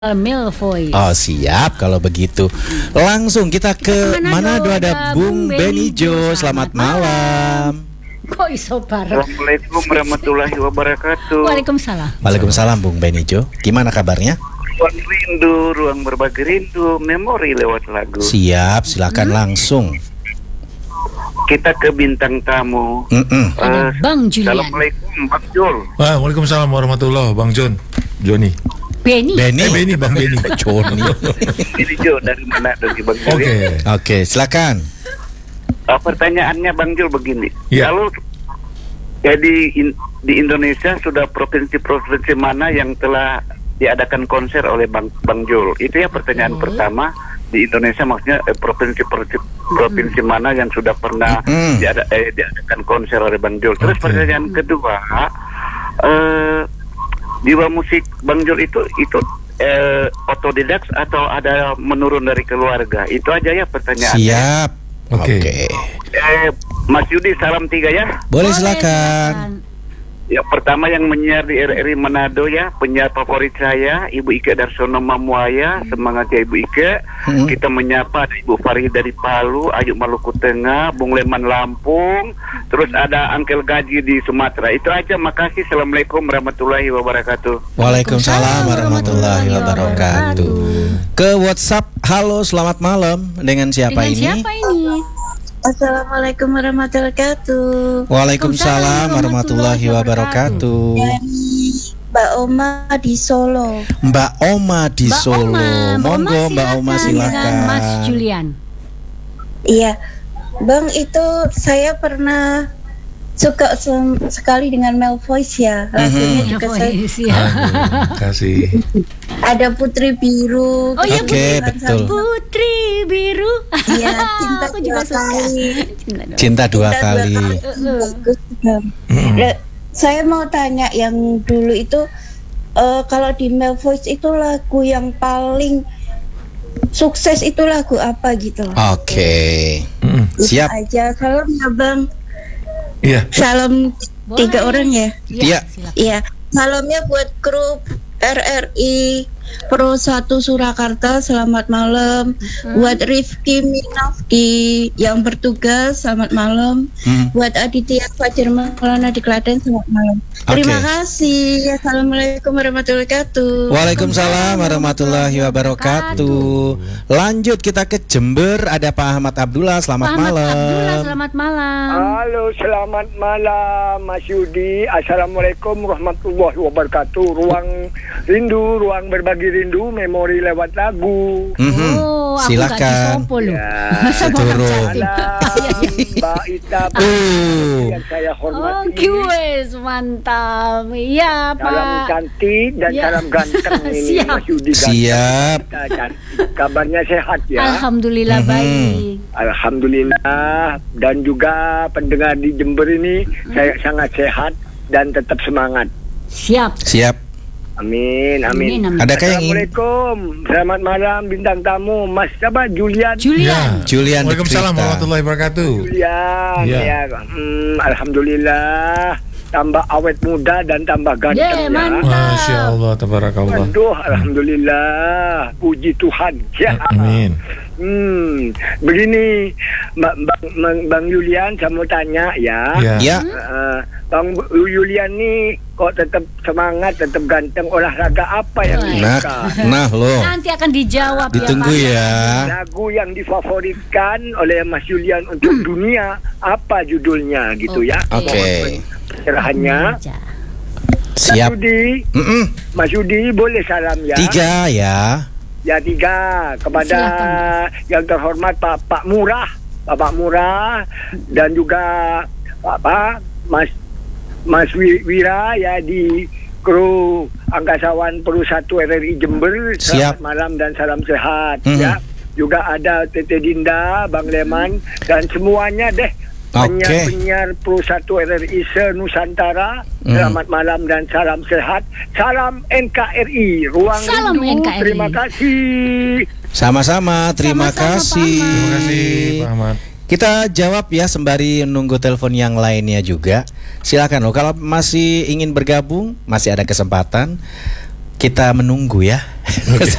Milvoice. Oh siap kalau begitu. Langsung kita ke Manado ada Bung Benijo. Selamat malam. Kok iso bareng? Assalamualaikum warahmatullahi wabarakatuh. Waalaikumsalam. Waalaikumsalam Bung Benijo. Gimana kabarnya? Ruang rindu, ruang berbagi rindu, memori lewat lagu. Siap, silakan langsung. Kita ke bintang tamu. Ada Bang Julian. Assalamualaikum Bang Jul. Waalaikumsalam warahmatullahi Bang Joni. Beni. Beni Bang Beni. Joni. Ini Jo dari mana dari Bang Jul? Oke, silakan. Pertanyaannya Bang Jul begini. Ya. Kalau di Indonesia sudah provinsi-provinsi mana yang telah diadakan konser oleh Bang Jul? Itu ya pertanyaan pertama. Di Indonesia maksudnya provinsi mana yang sudah pernah diadakan konser oleh Bang Jul. Terus pertanyaan kedua, jiwa musik Bang Jul itu otodidak atau ada menurun dari keluarga? Itu aja ya pertanyaannya. Siap. Oke. Mas Yudi, salam 3 ya. Boleh silakan. Ya, pertama yang menyiar di RRI Manado ya, penyiar favorit saya Ibu Ike Darsono Mamuaya. Semangat ya Ibu Ike. Kita menyapa ada Ibu Farid dari Palu, Ayu Maluku Tengah, Bung Leman Lampung, terus ada Angkel Gaji di Sumatera. Itu aja, makasih. Assalamualaikum warahmatullahi wabarakatuh. Waalaikumsalam warahmatullahi wabarakatuh. Ke WhatsApp, halo selamat malam. Dengan siapa ini? Assalamualaikum warahmatullahi wabarakatuh. Waalaikumsalam warahmatullahi wabarakatuh. Mbak Oma di Solo. Mbak Oma di Solo. Monggo Mbak Oma silakan. Mas Julian. Iya, Bang, itu saya pernah suka sekali dengan Milvoice ya. Lagunya juga saya. Kasih. Ada Putri Biru. Oh iya, Oke, betul. Putri Biru. Iya, cinta aku juga suka. Cinta dua kali. Bagus juga. Saya mau tanya yang dulu itu kalau di Milvoice itu lagu yang paling sukses itu lagu apa gitu? Oke. Siap. Aja. Salam ya Bang. Iya. Salam 3 orang ya. Iya. Iya. Salamnya buat grup RRI Pro 1 Surakarta, selamat malam. Buat Rifki Minafki yang bertugas, selamat malam. Buat Aditya Fajar Maulana di Klaten, selamat malam. Terima kasih. Assalamualaikum warahmatullahi wabarakatuh. Waalaikumsalam warahmatullahi wabarakatuh. Lanjut kita ke Jember, ada Pak Ahmad Abdullah. Selamat malam. Abdullah, selamat malam. Halo, selamat malam Mas Yudi. Assalamualaikum warahmatullahi wabarakatuh. Ruang rindu, ruang berbagi rindu, memori lewat lagu. Silakan. Salam Mbak Ita yang saya hormati. Mantap. Iya, Pak. Salam cantik dan salam ganteng ini Mas Yudi. Siap. Kabarnya sehat ya? Alhamdulillah baik. Alhamdulillah. Dan juga pendengar di Jember ini saya sangat sehat dan tetap semangat. Siap. Amin. Adakah yang Assalamualaikum. Selamat malam bintang tamu Mas siapa? Julian. Julian. Waalaikumsalam warahmatullahi wabarakatuh. Julian. Ya. Alhamdulillah. Tambah awet muda dan tambah ganteng ya. Masya Allah, tabarakallah. Aduh, alhamdulillah. Puji Tuhan. Ya. Amin. Begini, Bang Julian, saya mau tanya ya. Ya. Bang Julian nih kok tetap semangat, tetap ganteng, olahraga apa yang disuka? Nah loh. Nanti akan dijawab. Ditunggu ya. Lagu yang difavoritkan oleh Mas Julian untuk dunia apa judulnya gitu ya? Oke. Pencerahannya. Siap. Mas Yudi boleh salam ya? 3 ya. Ya 3 kepada yang terhormat Pak Murah, Bapak Murah, dan juga Mas Wira ya di kru Angkasawan Pro 1 RRI Jember. Selamat malam dan salam sehat ya. Juga ada Tete Dinda, Bang Leman dan semuanya deh. Penyiar Pro 1 RRI se-Nusantara. Selamat malam dan salam sehat. Salam NKRI, Ruang Rindu. Terima kasih. Sama-sama, terima kasih. Terima kasih Pak Ahmad. Kita jawab ya sembari nunggu telepon yang lainnya juga. Silakan loh, kalau masih ingin bergabung masih ada kesempatan. kita menunggu ya.